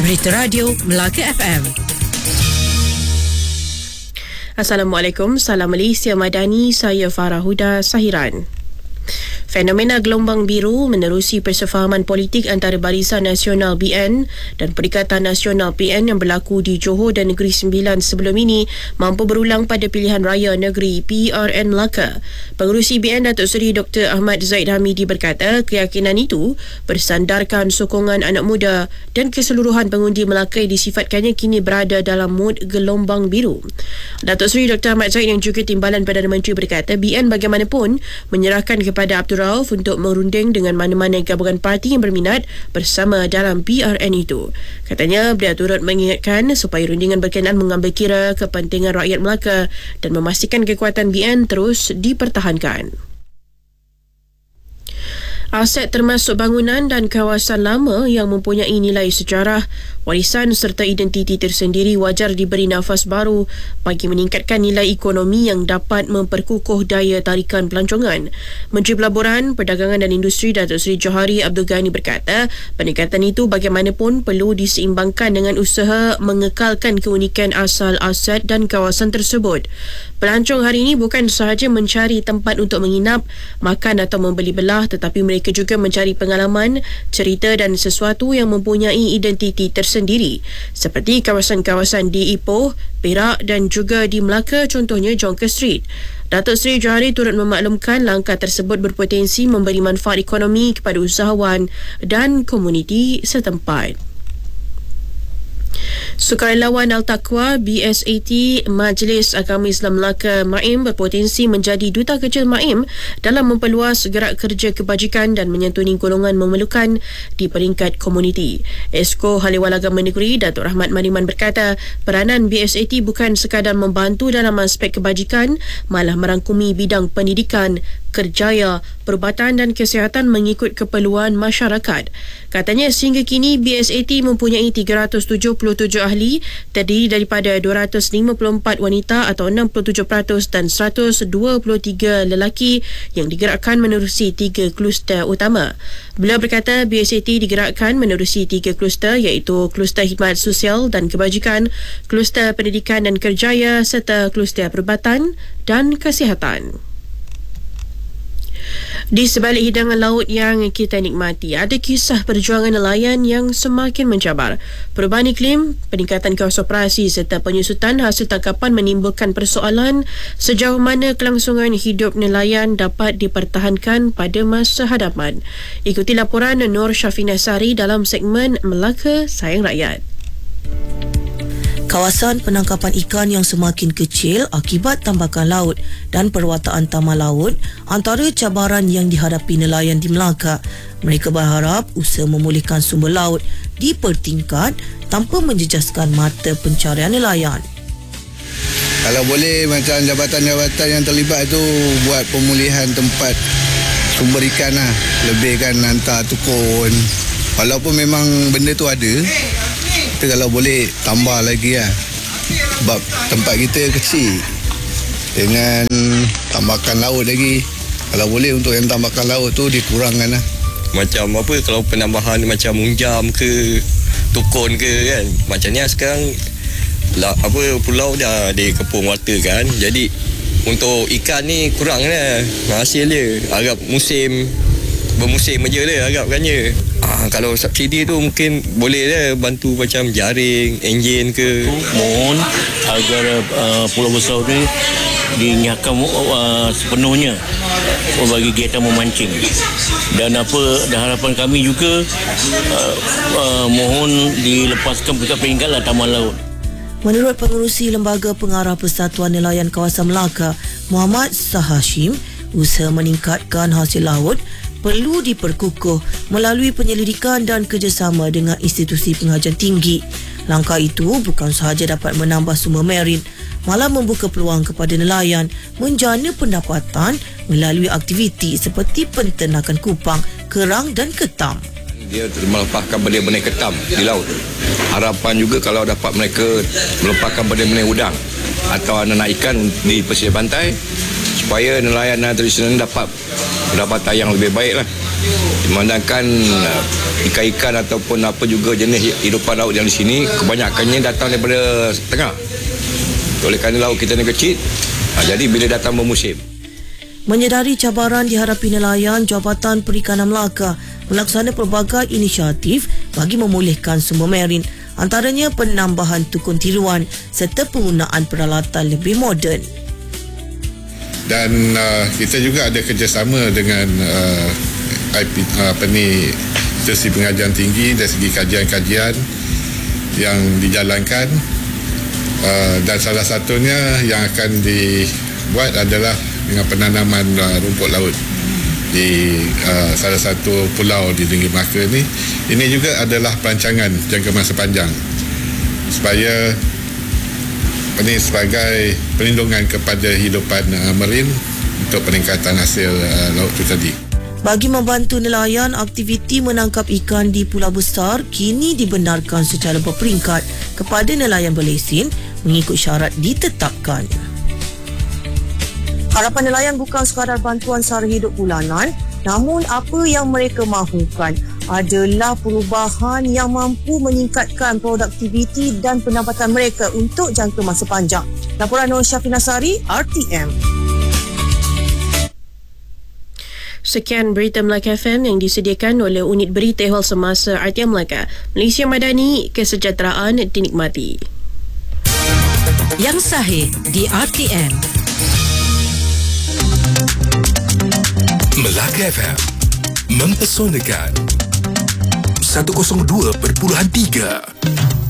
Berita Radio Melaka FM. Assalamualaikum, salam Malaysia Madani, saya Farah Huda Sahiran. Fenomena gelombang biru menerusi persefahaman politik antara Barisan Nasional BN dan Perikatan Nasional PN yang berlaku di Johor dan Negeri Sembilan sebelum ini mampu berulang pada pilihan raya negeri PRN Melaka. Pengerusi BN Datuk Seri Dr. Ahmad Zaid Hamidi berkata keyakinan itu bersandarkan sokongan anak muda dan keseluruhan pengundi Melaka yang disifatkannya kini berada dalam mood gelombang biru. Datuk Seri Dr. Ahmad Zaid yang juga Timbalan Perdana Menteri berkata BN bagaimanapun menyerahkan kepada Abdul Rauf untuk merunding dengan mana-mana gabungan parti yang berminat bersama dalam PRN itu. Katanya beliau turut mengingatkan supaya rundingan berkenaan mengambil kira kepentingan rakyat Melaka dan memastikan kekuatan BN terus dipertahankan. Aset termasuk bangunan dan kawasan lama yang mempunyai nilai sejarah, warisan serta identiti tersendiri wajar diberi nafas baru bagi meningkatkan nilai ekonomi yang dapat memperkukuh daya tarikan pelancongan. Menteri Pelaburan, Perdagangan dan Industri Datuk Seri Johari Abdul Ghani berkata, peningkatan itu bagaimanapun perlu diseimbangkan dengan usaha mengekalkan keunikan asal aset dan kawasan tersebut. Pelancong hari ini bukan sahaja mencari tempat untuk menginap, makan atau membeli belah, tetapi mereka juga mencari pengalaman, cerita dan sesuatu yang mempunyai identiti tersendiri seperti kawasan-kawasan di Ipoh, Perak dan juga di Melaka, contohnya Jonker Street. Datuk Seri Johari turut memaklumkan langkah tersebut berpotensi memberi manfaat ekonomi kepada usahawan dan komuniti setempat. Sukarelawan Al-Taqwa BSAT Majlis Agama Islam Melaka MAIM berpotensi menjadi duta kecil MAIM dalam memperluas gerak kerja kebajikan dan menyantuni golongan memerlukan di peringkat komuniti. Esko Haliwal Agama Negeri Datuk Rahmat Mariman berkata, peranan BSAT bukan sekadar membantu dalam aspek kebajikan, malah merangkumi bidang pendidikan, kerjaya, perubatan dan kesihatan mengikut keperluan masyarakat. Katanya sehingga kini BSAT mempunyai 377 ahli terdiri daripada 254 wanita atau 67% dan 123 lelaki yang digerakkan menerusi 3 kluster utama. Beliau berkata BSAT digerakkan menerusi 3 kluster iaitu kluster khidmat sosial dan kebajikan, kluster pendidikan dan kerjaya serta kluster perubatan dan kesihatan. Di sebalik hidangan laut yang kita nikmati, ada kisah perjuangan nelayan yang semakin mencabar. Perubahan iklim, peningkatan kos operasi serta penyusutan hasil tangkapan menimbulkan persoalan sejauh mana kelangsungan hidup nelayan dapat dipertahankan pada masa hadapan. Ikuti laporan Nur Syafina Sari dalam segmen Melaka Sayang Rakyat. Kawasan penangkapan ikan yang semakin kecil akibat tambakan laut dan perwataan taman laut antara cabaran yang dihadapi nelayan di Melaka. Mereka berharap usaha memulihkan sumber laut dipertingkat tanpa menjejaskan mata pencarian nelayan. Kalau boleh macam jabatan-jabatan yang terlibat tu buat pemulihan tempat sumber ikan lah. Lebihkan hantar tukun. Walaupun memang benda tu ada, kita kalau boleh tambah lagi lah. Sebab tempat kita kecil dengan tambakan laut lagi. Kalau boleh untuk yang tambakan laut tu dikurangkan lah. Macam apa kalau penambahan macam munjam ke tukun ke kan. Macam ni sekarang pulau dah dikepung water kan. Jadi untuk ikan ni kurang lah hasil dia. Agak bermusim je dia agaknya. Kalau subsidi tu mungkin boleh lah bantu macam jaring, enjin ke. Mohon agar Pulau Besar ni dinyahkan sepenuhnya bagi kegiatan memancing. Dan harapan kami juga mohon dilepaskan pusat peringkat taman laut. Menurut pengerusi Lembaga Pengarah Persatuan Nelayan Kawasan Melaka, Muhammad Sahashim, usaha meningkatkan hasil laut perlu diperkukuh melalui penyelidikan dan kerjasama dengan institusi pengajian tinggi. Langkah itu bukan sahaja dapat menambah sumber marin, malah membuka peluang kepada nelayan menjana pendapatan melalui aktiviti seperti penternakan kupang, kerang dan ketam. Dia melepaskan benih-benih ketam di laut. Harapan juga kalau dapat mereka melepaskan benih-benih udang atau anak ikan di pesisir pantai supaya nelayan tradisional dapat pendapatan yang lebih baik lah. Memandangkan ikan-ikan ataupun apa juga jenis hidupan laut yang di sini kebanyakannya datang daripada tengah. Oleh kerana laut kita ni kecil, jadi bila datang bermusim. Menyedari cabaran dihadapi nelayan, Jabatan Perikanan Melaka melaksanakan pelbagai inisiatif bagi memulihkan sumber marin, antaranya penambahan tukun tiruan serta penggunaan peralatan lebih moden. Dan kita juga ada kerjasama dengan Institusi Pengajian Tinggi dari segi kajian-kajian yang dijalankan, dan salah satunya yang akan dibuat adalah dengan penanaman rumput laut di salah satu pulau di Negeri Melaka ni. Ini juga adalah perancangan jangka masa panjang supaya ini sebagai perlindungan kepada hidupan marin untuk peningkatan hasil laut itu tadi. Bagi membantu nelayan, aktiviti menangkap ikan di Pulau Besar kini dibenarkan secara berperingkat kepada nelayan berlesen mengikut syarat ditetapkan. Harapan nelayan bukan sekadar bantuan sara hidup bulanan, namun apa yang mereka mahukan adalah perubahan yang mampu meningkatkan produktiviti dan pendapatan mereka untuk jangka masa panjang. Laporan Nur Syafina Sari, RTM. Sekian berita Melaka FM yang disediakan oleh Unit Berita Ehwal Semasa RTM Melaka. Malaysia Madani, kesejahteraan dinikmati. Yang sahih di RTM. Melaka FM mempesonakan 102.3.